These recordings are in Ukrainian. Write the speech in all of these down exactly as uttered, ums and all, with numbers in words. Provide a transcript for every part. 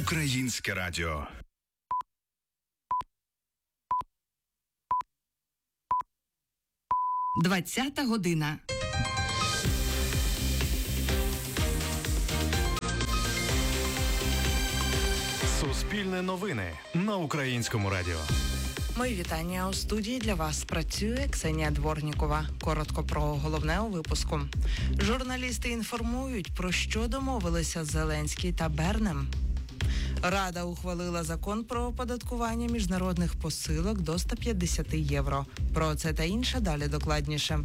Українське радіо. Двадцята година. Суспільне новини на Українському радіо. Мої вітання у студії. Для вас працює Ксенія Дворнікова. Коротко про головне у випуску. Журналісти інформують, про що домовилися Зеленський та Бернем. Рада ухвалила закон про оподаткування міжнародних посилок до ста п'ятдесяти євро. Про це та інше далі докладніше.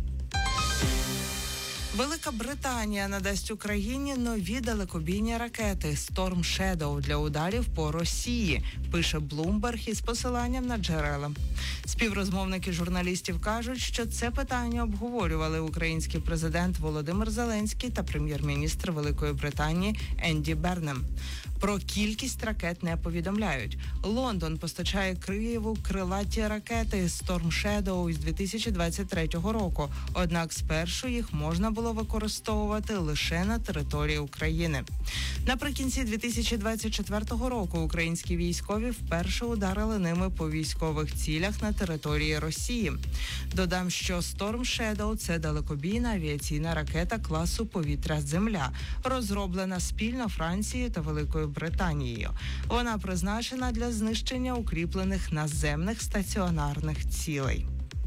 Велика Британія надасть Україні нові далекобійні ракети Storm Shadow для ударів по Росії, пише Bloomberg із посиланням на джерела. Співрозмовники журналістів кажуть, що це питання обговорювали український президент Володимир Зеленський та прем'єр-міністр Великої Британії Енді Бернем. Про кількість ракет не повідомляють. Лондон постачає Києву крилаті ракети Storm Shadow із дві тисячі двадцять третього року, однак спершу їх можна було використовувати лише на території України. Наприкінці дві тисячі двадцять четвертого року українські військові вперше ударили ними по військових цілях на території Росії. Додам, що Storm Shadow – це далекобійна авіаційна ракета класу повітря-земля, розроблена спільно Францією та Великою Британією. Вона призначена для знищення укріплених наземних стаціонарних цілей.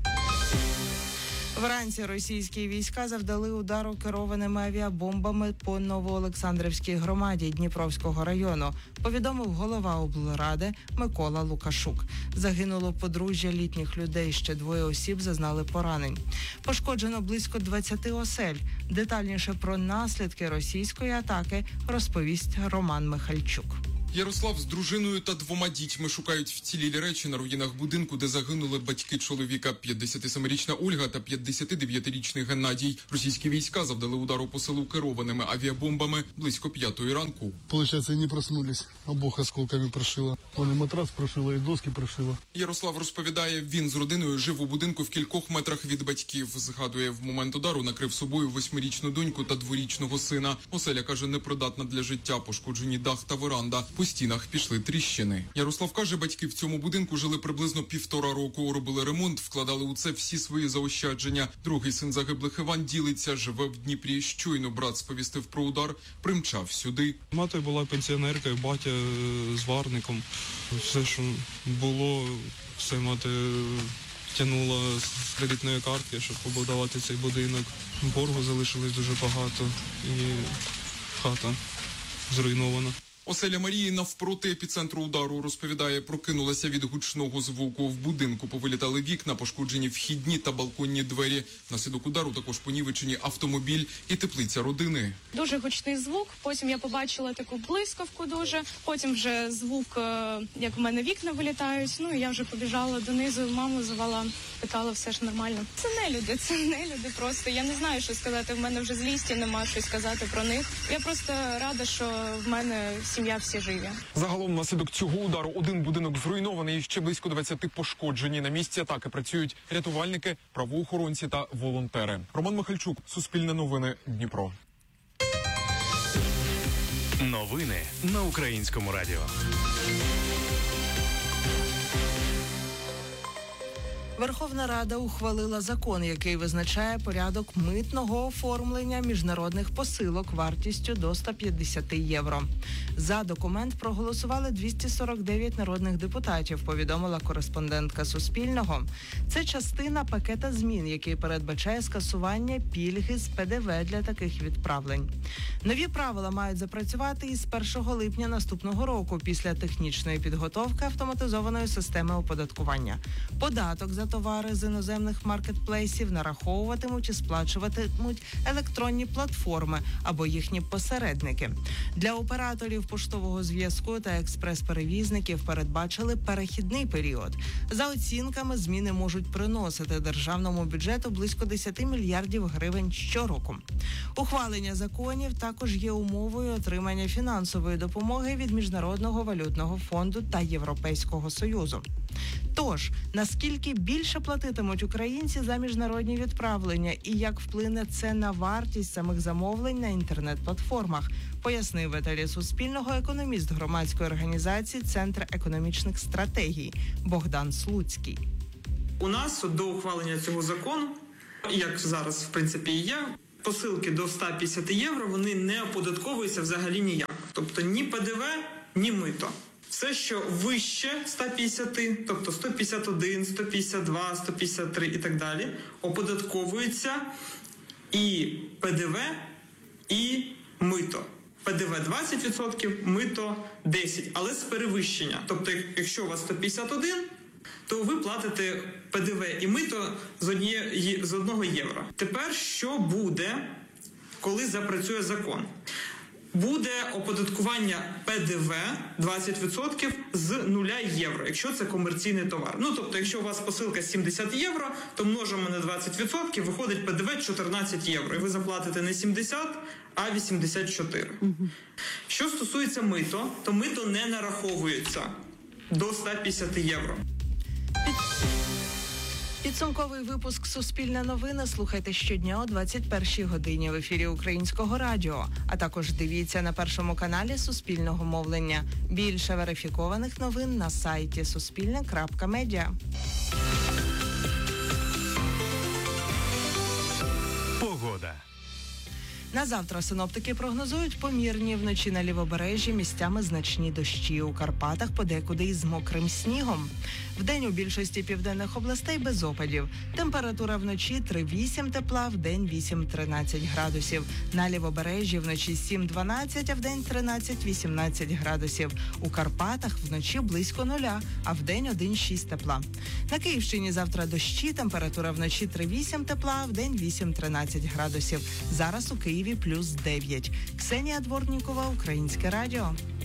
Вранці російські війська завдали удару керованими авіабомбами по Новоолександрівській громаді Дніпровського району, повідомив голова облради Микола Лукашук. Загинуло подружжя літніх людей, ще двоє осіб зазнали поранень. Пошкоджено близько двадцяти осель. Детальніше про наслідки російської атаки розповість Роман Михальчук. Ярослав з дружиною та двома дітьми шукають вцілілі речі на руїнах будинку, де загинули батьки чоловіка. п'ятдесятисемирічна Ольга та п'ятдесятидев'ятирічний Геннадій. Російські війська завдали удару по селу керованими авіабомбами близько п'ятої ранку. Получается, не проснулись. Обох осколками прошило. Вони матрас прошило і доски прошило. Ярослав розповідає, він з родиною жив у будинку в кількох метрах від батьків. Згадує, в момент удару накрив собою восьмирічну доньку та дворічного сина. Оселя, каже, непридатна для життя, пошкоджені дах та веранда. По стінах пішли тріщини. Ярослав каже, батьки в цьому будинку жили приблизно півтора року, робили ремонт, вкладали у це всі свої заощадження. Другий син загиблих Іван ділиться, живе в Дніпрі. Щойно брат сповістив про удар, примчав сюди. Мати була пенсіонеркою, батя зварником. Все, що було, все мати тягнула з кредитної картки, щоб побудувати цей будинок. Боргу залишилось дуже багато і хата зруйнована. Оселя Марії навпроти епіцентру удару, розповідає, прокинулася від гучного звуку. В будинку повилітали вікна, пошкоджені вхідні та балконні двері. Внаслідок удару також понівечені автомобіль і теплиця родини. Дуже гучний звук, потім я побачила таку блискавку дуже, потім вже звук, як в мене вікна вилітають, ну і я вже побіжала донизу, маму звала, питала, все ж нормально. Це не люди, це не люди просто, я не знаю, що сказати, в мене вже злісті нема, що сказати про них. Я просто рада, що в мене сім'я всі живі. Загалом внаслідок цього удару один будинок зруйнований і ще близько двадцяти пошкоджені. На місці атаки працюють рятувальники, правоохоронці та волонтери. Роман Михальчук, Суспільне новини, Дніпро. Новини на Українському радіо. Верховна Рада ухвалила закон, який визначає порядок митного оформлення міжнародних посилок вартістю до ста п'ятдесяти євро. За документ проголосували двісті сорок дев'ять народних депутатів, повідомила кореспондентка Суспільного. Це частина пакета змін, який передбачає скасування пільги з пе де ве для таких відправлень. Нові правила мають запрацювати із першого липня наступного року після технічної підготовки автоматизованої системи оподаткування. Податок за товари з іноземних маркетплейсів нараховуватимуть і сплачуватимуть електронні платформи або їхні посередники. Для операторів поштового зв'язку та експрес-перевізників передбачили перехідний період. За оцінками, зміни можуть приносити державному бюджету близько десяти мільярдів гривень щороку. Ухвалення законів також є умовою отримання фінансової допомоги від Міжнародного валютного фонду та Європейського Союзу. Тож, наскільки більше більше платитимуть українці за міжнародні відправлення і як вплине це на вартість самих замовлень на інтернет-платформах, пояснив в етері Суспільного економіст громадської організації «Центр економічних стратегій» Богдан Слуцький. У нас до ухвалення цього закону, як зараз в принципі і є, посилки до сто п'ятдесят євро, вони не оподатковуються взагалі ніяк. Тобто ні ПДВ, ні мито. Все, що вище сто п'ятдесят, тобто сто п'ятдесят один, сто п'ятдесят два, сто п'ятдесят три і так далі, оподатковується і ПДВ, і мито. ПДВ двадцять відсотків, мито десять відсотків, але з перевищення. Тобто, якщо у вас сто п'ятдесят один, то ви платите ПДВ і мито з, одніє, з одного євро. Тепер що буде, коли запрацює закон? Буде оподаткування ПДВ двадцять відсотків з нуля євро, якщо це комерційний товар. Ну, тобто, якщо у вас посилка сімдесят євро, то множимо на двадцять відсотків, виходить ПДВ чотирнадцять євро. І ви заплатите не сімдесят, а вісімдесят чотири. Угу. Що стосується мито, то мито не нараховується до сто п'ятдесят євро. Підсумковий випуск «Суспільне новини» слухайте щодня о двадцять першій годині в ефірі Українського радіо, а також дивіться на Першому каналі Суспільного мовлення. Більше верифікованих новин на сайті суспільне крапка медіа. Погода. На завтра синоптики прогнозують помірні вночі на лівобережжі місцями значні дощі. У Карпатах подекуди із мокрим снігом. Вдень у більшості південних областей без опадів. Температура вночі три-вісім тепла, вдень вісім-тринадцять градусів. На лівобережжі вночі сім-дванадцять, а вдень тринадцять-вісімнадцять градусів. У Карпатах вночі близько нуля, а вдень один-шість тепла. На Київщині завтра дощі, температура вночі три-вісім тепла, а вдень вісім-тринадцять градусів. Зараз у Києві плюс дев'ять. Ксенія Дворнікова, Українське радіо.